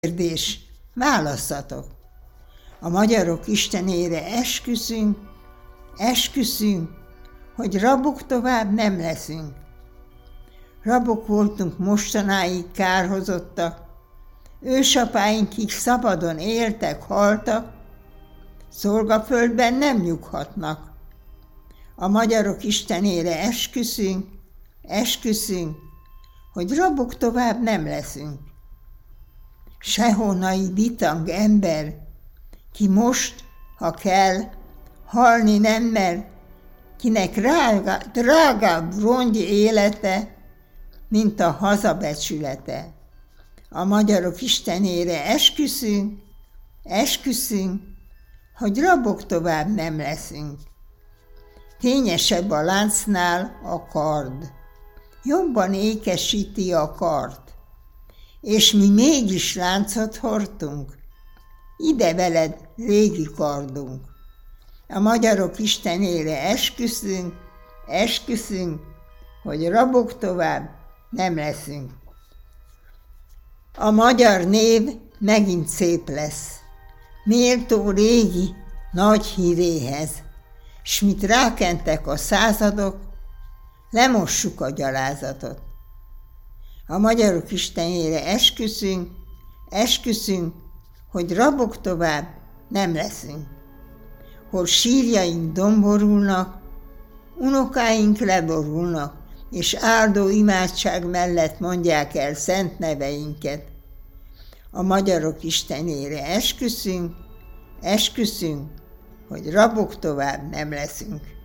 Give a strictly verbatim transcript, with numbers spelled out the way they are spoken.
Kérdés, válasszatok! A magyarok istenére esküszünk, esküszünk, hogy rabok tovább nem leszünk. Rabok voltunk mostanáig kárhozottak, ősapáink is szabadon éltek, haltak, szolgaföldben nem nyughatnak. A magyarok istenére esküszünk, esküszünk, hogy rabok tovább nem leszünk. Sehonnan bitang ember, ki most, ha kell, halni nem mer, kinek drága, drágább rongy élete, mint a hazabecsülete. A magyarok istenére esküszünk, esküszünk, hogy rabok tovább nem leszünk. Kényesebb a láncnál a kard, jobban ékesíti a kart, és mi mégis láncot hordtunk, ide veled régi kardunk. A magyarok istenére esküszünk, esküszünk, hogy rabok tovább nem leszünk. A magyar név megint szép lesz, méltó régi nagy híréhez, s mit rákentek a századok, lemossuk a gyalázatot. A magyarok istenére esküszünk, esküszünk, hogy rabok tovább nem leszünk. Hol sírjaink domborulnak, unokáink leborulnak, és áldó imádság mellett mondják el szent neveinket. A magyarok istenére esküszünk, esküszünk, hogy rabok tovább nem leszünk.